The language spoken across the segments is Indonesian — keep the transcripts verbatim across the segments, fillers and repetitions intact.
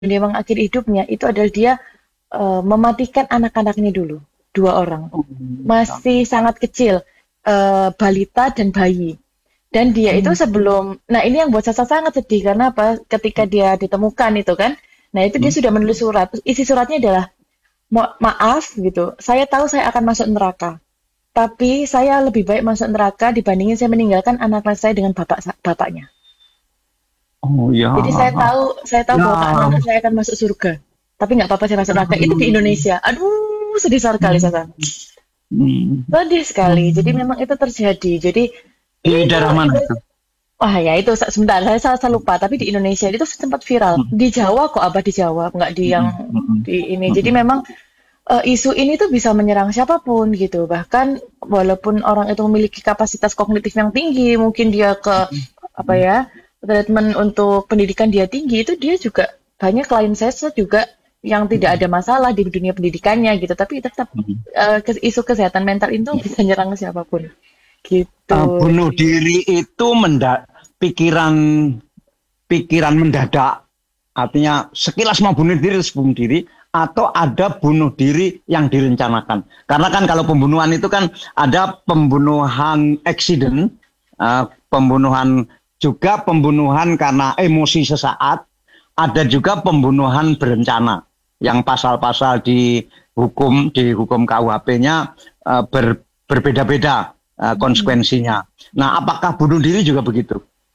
dia mengakhiri hidupnya itu adalah dia uh, mematikan anak-anaknya dulu, dua orang, Oh, masih sangat kecil, uh, balita dan bayi. Dan dia itu oh, sebelum, nah ini yang buat Sasa sangat sedih karena apa? Ketika dia ditemukan itu kan, nah itu dia hmm. sudah menulis surat. Isi suratnya adalah "Ma- maaf gitu, saya tahu saya akan masuk neraka, tapi saya lebih baik masuk neraka dibandingin saya meninggalkan anak saya dengan bapak bapaknya. Oh ya, Jadi saya tahu, saya tahu bahwa ya, anak saya akan masuk surga, tapi nggak apa-apa saya masuk neraka." Itu di Indonesia. Aduh, sedih sekali Sasa. hmm. Sedih sekali. Jadi memang itu terjadi. Jadi Di itu daerah mana itu itu? Wah ya itu se- sebentar saya salah salah lupa tapi di Indonesia itu sempat viral Hmm, di Jawa kok abah di Jawa nggak di yang hmm, hmm, di ini jadi hmm, memang eh, isu ini tuh bisa menyerang siapapun gitu bahkan walaupun orang itu memiliki kapasitas kognitif yang tinggi mungkin dia ke apa hmm, ya treatment untuk pendidikan dia tinggi itu dia juga banyak klien saya juga yang tidak hmm, ada masalah di dunia pendidikannya gitu tapi tetap hmm. eh, ke- isu kesehatan mental itu bisa nyerang siapapun gitu. Eh, bunuh diri itu mendak pikiran pikiran mendadak, artinya sekilas mau bunuh diri terus bunuh diri, atau ada bunuh diri yang direncanakan. Karena kan kalau pembunuhan itu kan ada pembunuhan accident, eh, pembunuhan juga pembunuhan karena emosi sesaat, ada juga pembunuhan berencana yang pasal-pasal di hukum di hukum K U H P-nya eh, ber, berbeda-beda eh, konsekuensinya. Nah, apakah bunuh diri juga begitu?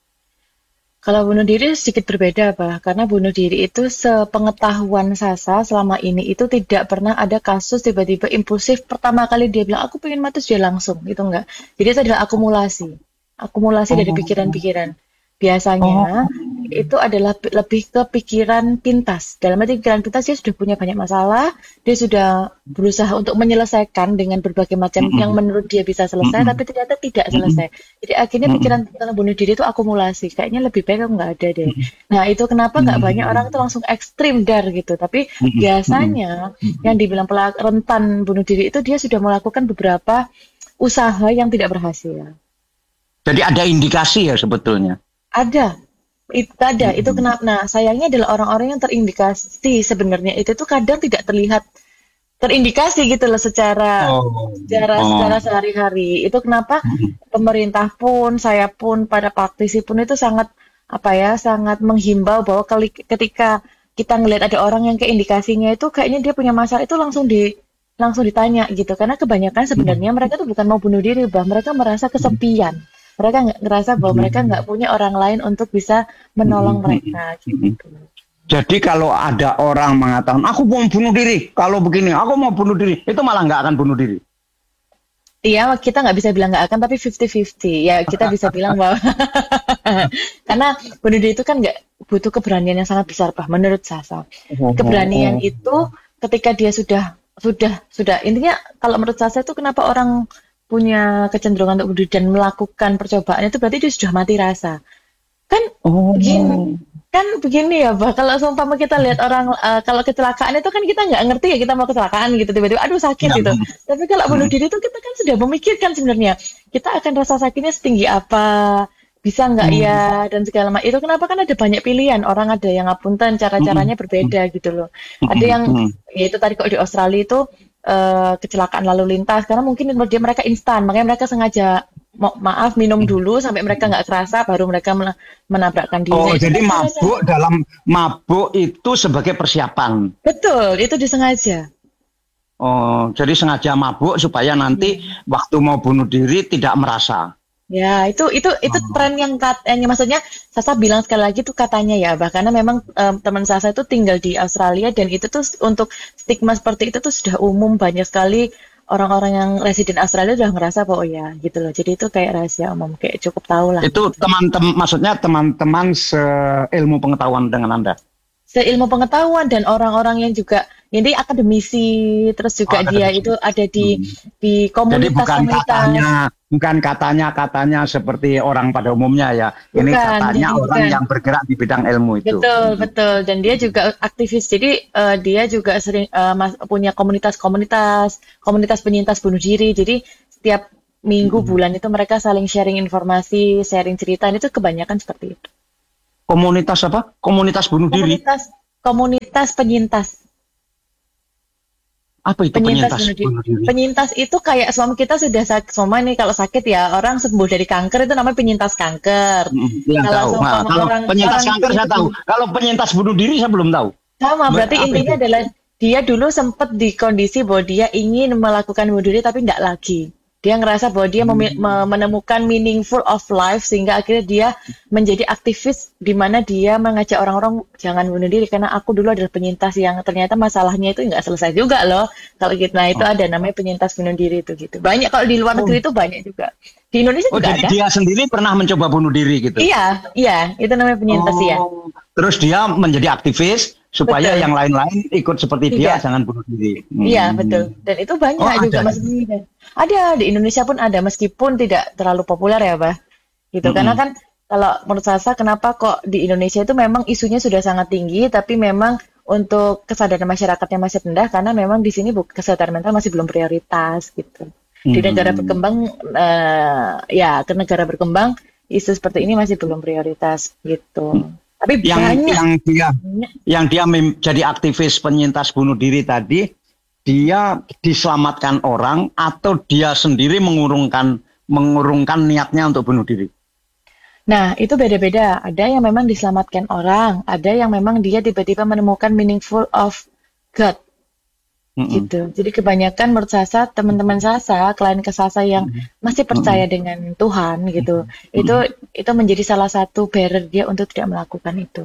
Kalau bunuh diri sedikit berbeda, Pak. Karena bunuh diri itu sepengetahuan Sasa selama ini itu tidak pernah ada kasus tiba-tiba impulsif pertama kali dia bilang aku pengen mati dia langsung itu enggak. Jadi itu adalah akumulasi, akumulasi dari Oh, pikiran-pikiran. Biasanya oh, itu adalah pi- lebih ke pikiran pintas. Dalam arti pikiran pintas dia sudah punya banyak masalah, dia sudah berusaha untuk menyelesaikan dengan berbagai macam yang mm-mm, menurut dia bisa selesai, mm-mm, tapi ternyata tidak mm-mm, selesai. Jadi akhirnya pikiran mm-mm, tentang bunuh diri itu akumulasi. Kayaknya lebih baik aku nggak ada deh. Nah itu kenapa nggak banyak orang itu langsung ekstrim dar gitu. Tapi mm-mm, mm-mm, biasanya mm-mm. yang dibilang pelak rentan bunuh diri itu dia sudah melakukan beberapa usaha yang tidak berhasil. Jadi ada indikasi ya sebetulnya. Ada, itu ada. Itu Mm-mm. kenapa? Nah, sayangnya adalah orang-orang yang terindikasi sebenarnya itu tuh kadang tidak terlihat terindikasi gitu loh secara Oh, secara secara oh, sehari-hari. Itu kenapa mm-mm, pemerintah pun, saya pun, pada praktisi pun itu sangat apa ya, sangat menghimbau bahwa kali ketika kita ngelihat ada orang yang keindikasinya itu kayaknya dia punya masalah itu langsung di langsung ditanya gitu. Karena kebanyakan sebenarnya mm-mm, mereka tuh bukan mau bunuh diri, bah mereka merasa kesepian. Mereka nggak ngerasa bahwa mereka nggak mm-mm, punya orang lain untuk bisa menolong mm-mm, mereka mm-mm. gitu. Jadi kalau ada orang mengatakan aku mau bunuh diri, kalau begini aku mau bunuh diri, itu malah nggak akan bunuh diri. Iya, kita nggak bisa bilang nggak akan, tapi fifty fifty. Ya, kita bisa bilang bahwa karena bunuh diri itu kan nggak butuh keberanian yang sangat besar, Pak, menurut Sasa. Oh, Keberanian oh, itu ketika dia sudah sudah sudah intinya kalau menurut Sasa itu kenapa orang punya kecenderungan untuk bunuh diri dan melakukan percobaan itu berarti dia sudah mati rasa. Kan begini, oh, kan begini ya, Bah. Kalau seumpama kita lihat orang eh, kalau kecelakaan itu kan kita nggak ngerti ya kita mau kecelakaan gitu tiba-tiba aduh sakit ya, gitu. Tapi kalau bunuh mm-mm, diri itu kita kan sudah memikirkan sebenarnya kita akan rasa sakitnya setinggi apa, bisa nggak ya mm-mm, dan segala macam. Itu kenapa kan ada banyak pilihan. Orang ada yang ngapunten mm-mm, cara-caranya berbeda gitu loh. Ada mm-mm, yang mm-mm. ya itu tadi kok di Australia itu eh, kecelakaan lalu lintas karena mungkin menurut dia mereka instan, makanya mereka sengaja ma- maaf minum dulu sampai mereka nggak kerasa baru mereka mena- menabrakkan diri. Oh, Nah, itu jadi kan cara-cara. mabuk dalam mabuk itu sebagai persiapan. Betul, itu disengaja. Oh, jadi sengaja mabuk supaya nanti Ya, waktu mau bunuh diri tidak merasa. ya, itu itu itu Oh, tren yang katanya maksudnya Sasa bilang sekali lagi tuh katanya ya, bahkan memang em, teman Sasa itu tinggal di Australia dan itu tuh untuk stigma seperti itu tuh sudah umum banyak sekali orang-orang yang residen Australia udah ngerasa bahwa oh ya gitu loh. Jadi itu kayak rahasia umum, kayak cukup tahu lah itu gitu. teman-teman, maksudnya teman-teman seilmu pengetahuan dengan Anda. Seilmu pengetahuan dan orang-orang yang juga ini akademisi terus Oh, juga dia akademisi. itu ada di Hmm. di Jadi bukan komunitas-komunitas. katanya, bukan katanya katanya seperti orang pada umumnya ya. Ini Bukan, katanya jadi orang bukan. yang bergerak di bidang ilmu itu. Betul, Hmm. betul. Dan dia juga aktivis. Jadi eh, dia juga sering eh, mas- punya komunitas-komunitas, komunitas penyintas bunuh diri. Jadi setiap minggu Hmm. bulan itu mereka saling sharing informasi, sharing cerita. Itu kebanyakan seperti itu. Komunitas apa? Komunitas bunuh diri. Komunitas komunitas penyintas. Apa itu Penyintas penyintas bunuh diri. bunuh diri? Penyintas itu kayak suami kita sudah sakit, suami nih kalau sakit ya orang sembuh dari kanker itu namanya penyintas kanker. Mm, yang Kalau tahu. Nah, seumpama kalau orang penyintas orang kanker saya tahu. Kalau penyintas bunuh diri saya belum tahu. sama, Be- berarti Apa itu? intinya adalah dia dulu sempat di kondisi bahwa dia ingin melakukan bunuh diri tapi nggak lagi. Dia ngerasa bahwa dia memi- me- menemukan meaningful of life sehingga akhirnya dia menjadi aktivis di mana dia mengajak orang-orang jangan bunuh diri karena aku dulu adalah penyintas yang ternyata masalahnya itu nggak selesai juga loh. Kalau gitu, nah itu Oh. ada namanya penyintas bunuh diri itu gitu. Banyak kalau di luar negeri itu banyak juga. Di Indonesia Oh, juga jadi ada. dia sendiri pernah mencoba bunuh diri gitu. Iya, iya, itu namanya penyintas ya. Oh, terus dia menjadi aktivis supaya Betul. yang lain-lain ikut seperti dia, Tidak. jangan bunuh diri. Iya, Hmm. betul. Dan itu banyak Oh, juga ada. Mas Budi. Dan ada di Indonesia pun ada meskipun tidak terlalu populer ya, Bah. Gitu. Karena Mm-mm. kan kalau menurut saya kenapa kok di Indonesia itu memang isunya sudah sangat tinggi tapi memang untuk kesadaran masyarakatnya masih rendah karena memang di sini bu- kesehatan mental masih belum prioritas gitu. Di negara Hmm. berkembang eh, ya ke negara berkembang isu seperti ini masih belum prioritas gitu. Tapi Yang banyak yang dia banyak. yang dia mem- jadi aktivis penyintas bunuh diri tadi, dia diselamatkan orang atau dia sendiri mengurungkan mengurungkan niatnya untuk bunuh diri. Nah, itu beda-beda. Ada yang memang diselamatkan orang, ada yang memang dia tiba-tiba menemukan meaningful of God Mm-mm. gitu. Jadi kebanyakan menurut Sasa, teman-teman Sasa, klien ke Sasa yang masih percaya dengan Tuhan gitu, itu itu menjadi salah satu barrier dia untuk tidak melakukan itu.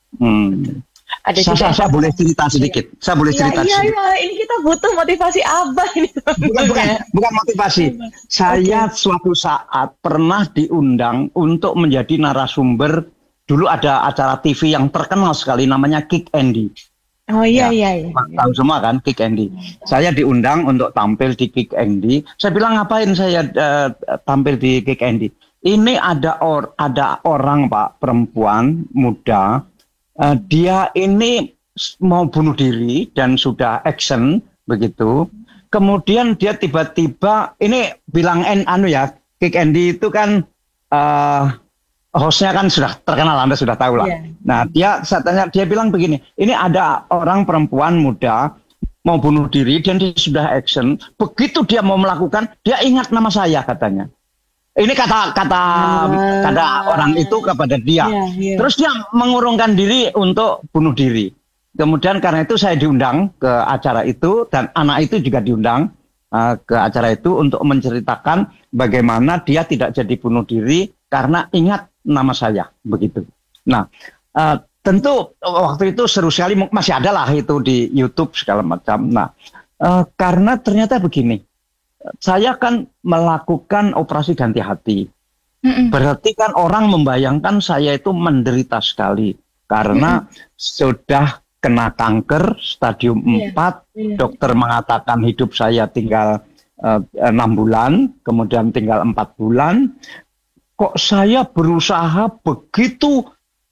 Hmm. Ada Saya, juga saya, yang saya boleh katakan, cerita sedikit. Saya boleh iya, cerita iya, sedikit. iya, ini kita butuh motivasi Abah ini Bukan, bukan, sebetulnya. bukan motivasi. Saya suatu saat pernah diundang untuk menjadi narasumber. Dulu ada acara T V yang terkenal sekali namanya Kick Andy. Oh iya, Ya, iya, iya. tahu semua kan Kick Andy. Saya diundang untuk tampil di Kick Andy. Saya bilang ngapain saya eh, tampil di Kick Andy? Ini ada or, ada orang Pak perempuan muda. Eh, dia ini mau bunuh diri dan sudah action begitu. Kemudian dia tiba-tiba ini bilang en anu ya, Kick Andy itu kan eh, hostnya kan sudah terkenal, Anda sudah tahu lah. Iya. Nah dia saya tanya, dia bilang begini, ini ada orang perempuan muda mau bunuh diri dan dia sudah action. Begitu dia mau melakukan, dia ingat nama saya katanya. Ini kata kata kata orang itu kepada dia. Iya, iya. Terus dia mengurungkan diri untuk bunuh diri. Kemudian karena itu saya diundang ke acara itu dan anak itu juga diundang uh, ke acara itu untuk menceritakan bagaimana dia tidak jadi bunuh diri karena ingat nama saya begitu. Nah, uh, tentu waktu itu seru sekali, masih ada lah itu di YouTube segala macam. Nah, uh, karena ternyata begini. Saya kan melakukan operasi ganti hati. Mm-mm. Berarti kan orang membayangkan saya itu menderita sekali. Karena sudah kena kanker stadium Iya, empat. iya. Dokter mengatakan hidup saya tinggal eh, enam bulan. Kemudian tinggal empat bulan. Kok saya berusaha begitu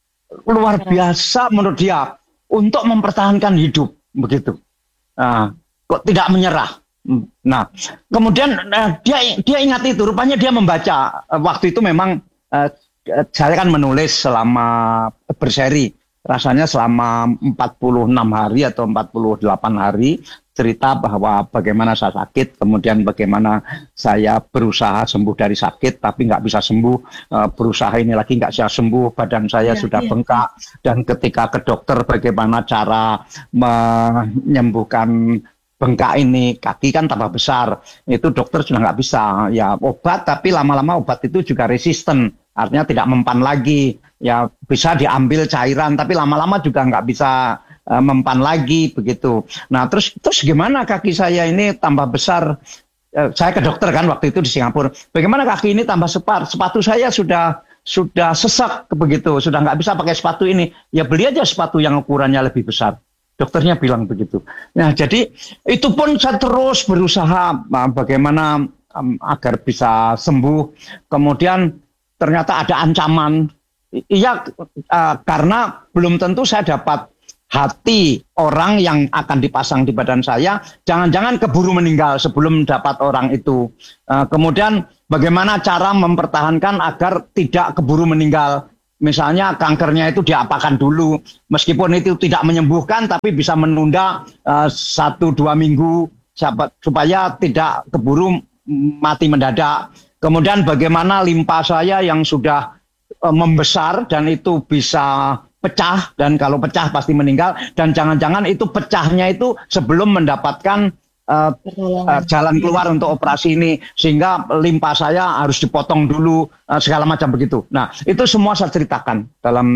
luar biasa menurut dia. Untuk mempertahankan hidup. Begitu. Nah, kok tidak menyerah. Nah, kemudian uh, dia dia ingat itu, rupanya dia membaca. Uh, waktu itu memang uh, saya kan menulis selama berseri, rasanya selama empat puluh enam hari atau empat puluh delapan hari, cerita bahwa bagaimana saya sakit, kemudian bagaimana saya berusaha sembuh dari sakit, tapi nggak bisa sembuh, uh, berusaha ini lagi nggak bisa sembuh, badan saya Iya, sudah iya. bengkak, dan ketika ke dokter bagaimana cara menyembuhkan bengkak ini, kaki kan tambah besar, itu dokter sudah nggak bisa, ya obat, tapi lama-lama obat itu juga resisten, artinya tidak mempan lagi, ya bisa diambil cairan, tapi lama-lama juga nggak bisa uh, mempan lagi, begitu. Nah terus terus gimana kaki saya ini tambah besar, uh, saya ke dokter kan waktu itu di Singapura, bagaimana kaki ini tambah separ, sepatu saya sudah sudah sesak, begitu, sudah nggak bisa pakai sepatu ini, ya beli aja sepatu yang ukurannya lebih besar. Dokternya bilang begitu. Nah, jadi itu pun saya terus berusaha uh, bagaimana um, agar bisa sembuh. Kemudian ternyata ada ancaman. I- Iya, uh, karena belum tentu saya dapat hati orang yang akan dipasang di badan saya. Jangan-jangan keburu meninggal sebelum dapat orang itu. Uh, kemudian bagaimana cara mempertahankan agar tidak keburu meninggal. misalnya kankernya itu diapakan dulu, meskipun itu tidak menyembuhkan, tapi bisa menunda uh, satu dua minggu supaya tidak keburu mati mendadak. Kemudian bagaimana limpa saya yang sudah uh, membesar dan itu bisa pecah, dan kalau pecah pasti meninggal, dan jangan-jangan itu pecahnya itu sebelum mendapatkan uh, uh, jalan keluar untuk operasi ini, sehingga limpa saya harus dipotong dulu, uh, segala macam begitu. Nah, itu semua saya ceritakan dalam